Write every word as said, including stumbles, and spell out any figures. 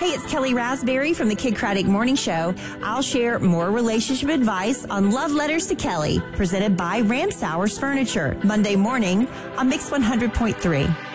Hey, it's Kelly Raspberry from the Kid Craddock Morning Show. I'll share more relationship advice on Love Letters to Kelly, presented by Ramsauer's Furniture, Monday morning on Mix one hundred point three.